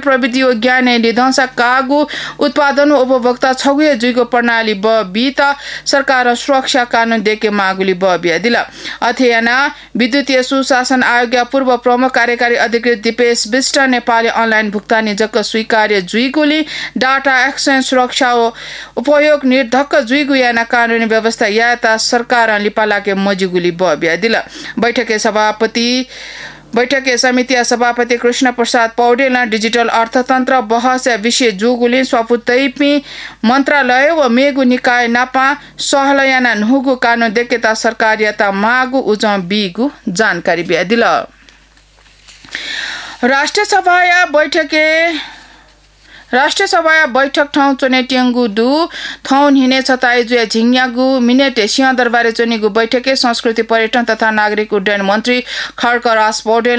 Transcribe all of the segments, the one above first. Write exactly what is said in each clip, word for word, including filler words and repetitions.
प्रविधि ज्ञान निधंस कागु उत्पादन उपभोक्ता छगुए जुइको प्रणाली ब बीता सरकार सुरक्षा कानून देके मागुली ब बिया दिला अथेना विद्युतीय सुशासन आयोग पूर्व प्रमुख कार्यकारी अधिकृत दिपेश विष्ट नेपाली अनलाइन भुक्तानी जक स्वीकार्य जुइगुली डाटा एक्सचेन्ज सुरक्षा उपयोग निर्धक्क जुइगु याना कानूनी व्यवस्था याता सरकार लिपालाके मजिगुली ब बिया दिला बैठके सभापति बैठके समिति सभापति कृष्ण प्रसाद पौडेल डिजिटल अर्थतन्त्र बहस विषय जुगुली स्वपुतैपी मन्त्रालय व मेगु निकाय नापा सहलयाना नुहुगु कानून देकेता सरकार याता मागु उजम बिगु जानकारी बिया दिला राष्ट्रिय सभा या बैठके राष्ट्रिय सभा बैठक ठाउँ चुने टेंगु दु थौन हिने छताई जुया झिङ्यागु मिनेटे सिंहदरबार चुनेगु बैठके संस्कृति पर्यटन तथा नागरिक उड्डयन मन्त्री खड्क राज पौडेल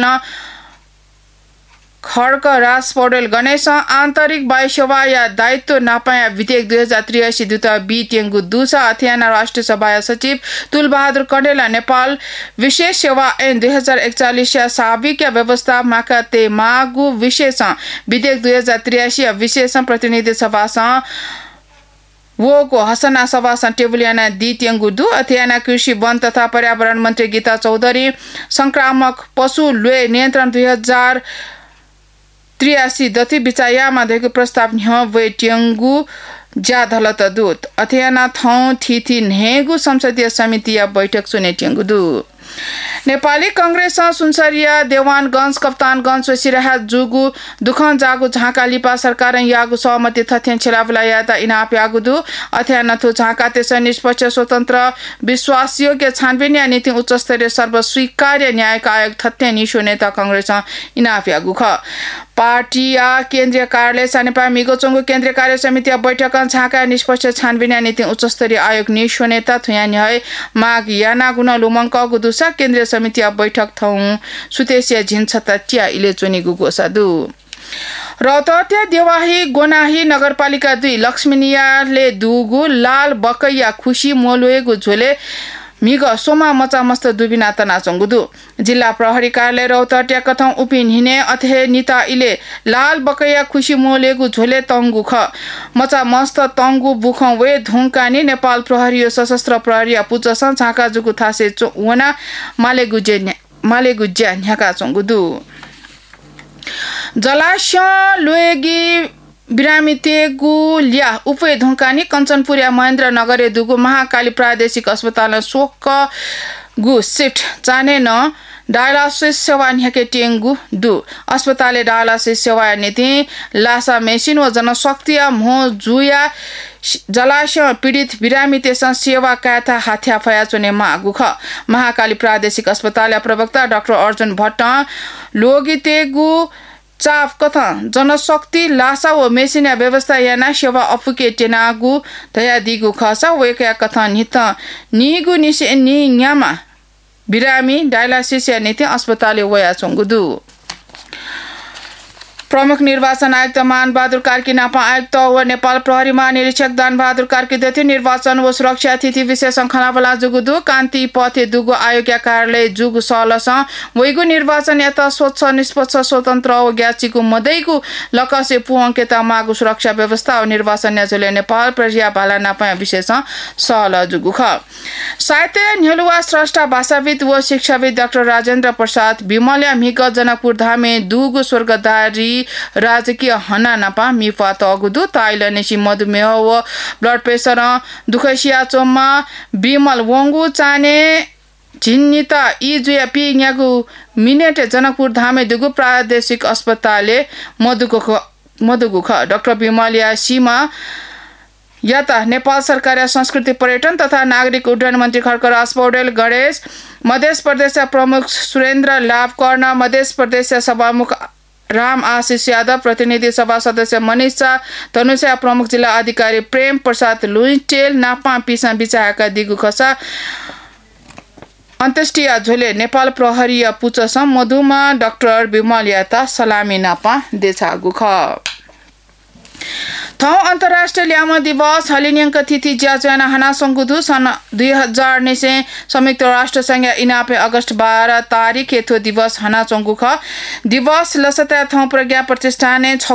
खड्क राज पौडेल गणेश आन्तरिक वायु सेवा या दायित्व नापाया विधेयक दुई हजार त्रियासी दुत बी टेंगु दुसा अथियाना राष्ट्रिय सभा सचिव तुलबहादुर कण्डेला नेपाल विशेष सेवा ऐन दुई हजार एकचालिस साविक व्यवस्था माकाते मागु विशेष विधेयक दुई हजार त्रियासी विशेष प्रतिनिधि सभा वो को हसना सभा टेबुलियाना दी टेंगु दु अथियाना कृषि वन तथा पर्यावरण मन्त्री गीता चौधरी संक्रामक पशु लुए नियन्त्रण दुई हजार त्रियासी दति बिचायामा भएको प्रस्ताव न्ह वे टेंगु ज्याधलत दूत अथियाना थौ थिथि नेगु संसदीय समिति बैठक सुने टेंगु दु नेपाली कांग्रेस सुनसरिया देवानगंज कप्तानगंज सिराहा जुगु दुखन जागु झाका लिपा सरकार यागु सहमति थथ्यन छेलावला याता इनाप यागु दु अथ्यान थु झाका तेस निष्पक्ष स्वतन्त्र विश्वासयोग्य छानबिन नीति उच्च स्तरीय सर्वस्वीकार्य न्यायिक आयोग थथ्य निशो नेता कांग्रेस इनाप यागु ख पार्टी या केन्द्रीय कार्यालय सानेपा मिगोचोंगु केन्द्रीय कार्य समिति बैठक झाका निष्पक्ष छानबिन नीति उच्च स्तरीय आयोग निशो नेता थुयान है माग याना गुण लुमंक गुदुसा केन्द्रीय समिति बैठक थौ सुतेसिया झिन्छता च्या इलेचोनी गुगोसादु रौतहट्या देवाही गोनाही नगरपालिका दुई लक्ष्मीनियाले दुगु लाल बकैया खुशी मोलुएगु झोले मिग सोमा मचा मस्त दुबिना तना चंगुदु जिल्ला प्रहरी कार्यालय रौतहट्या कथं उपिन हिने अथे निता इले लाल बकैया खुशी मोलेगु झोले तंगु ख मचा मस्त तंगु बुखं वे धुंकानी नेपाल प्रहरी सशस्त्र प्रहरी पुचसन झाका जुगु थासे वना मालेगु जे मालेगु ज्या न्याका चंगुदु जलाशय लुएगी बिरामी तेगु लिया उपे धुंकानी कञ्चनपुरिया महेन्द्र नगरे दुगु महाकाली प्रादेशिक अस्पताल सोक गु शिफ्ट चाने न डायलासिस सेवा न्याके टेंगु दु अस्पताले डायलासिस सेवा नीति लासा मेसिन व जनशक्ति मो जुया जलाशय पीडित बिरामी तेसन सेवा काथा हाथ्या फया चुने मागु ख महाकाली प्रादेशिक अस्पताल प्रवक्ता डाक्टर अर्जुन भट्ट लोगितेगु चाफ कथा जनशक्ति लासा व मेसिना व्यवस्था याना सेवा अफुके टेनागु दया दिगु खसा वेका कथा नित निगु निसे नि न्यामा बिरामी डायलासिस या नीति अस्पताल वया चंगुदु प्रमुख निर्वाचन आयुक्त मान बहादुर कार्की नापा आयुक्त व नेपाल प्रहरी महानिरीक्षक दान बहादुर कार्की दथि निर्वाचन व सुरक्षा तिथि विशेष संखलावला जुगुदु कान्ति पथे दुगु आयोग कार्यालय जुगु सलस वैगु निर्वाचन यता स्वच्छ निष्पक्ष स्वतन्त्र व ग्याचिगु मदैगु लकसे पुअंकेता मागु सुरक्षा व्यवस्था व निर्वाचन न्याजले नेपाल प्रजा भाला नापा विशेष सल जुगु ख साहित्य न्यलुवा स्रष्टा भाषाविद व शिक्षाविद डाक्टर राजेन्द्र प्रसाद विमल्या मिग जनकपुर धामे दुगु स्वर्गदारी राजकीय हना नपा मिफा तगुदु ताइलनेसी मधुमेह व blood pressure दुखसिया Choma Bimal वंगु चाने झिन्निता इजुया पिन्यागु minute Janakpur धामे दुगु प्रादेशिक अस्पताले मधुको मधुगुख डाक्टर विमलिया सीमा याता नेपाल सरकार संस्कृति पर्यटन तथा नागरिक उड्डयन मन्त्री खड्कराज पौडेल गणेश मध्य प्रदेश प्रमुख सुरेन्द्र लाभकर्ण मध्य प्रदेश सभामुख राम आशीष यादव प्रतिनिधि सभा सदस्य मनीषा धनुषा प्रमुख जिल्ला अधिकारी प्रेम प्रसाद लुइटेल नापा पिसा बिचाएका दिगु खसा अन्त्येष्टिया झोले नेपाल प्रहरी पुचस मधुमा डाक्टर विमल याता सलामी नापा देछागु ख थौ अन्तर्राष्ट्रिय ल्यामा दिवस हलिन्यंक तिथि ज्याजना हना संगुदु सन् दुई हजार निसे संयुक्त राष्ट्र संघ इनापे अगस्त बाह्र तारिक हेथो दिवस हना चंगु ख दिवस लसता थौ प्रज्ञा प्रतिष्ठाने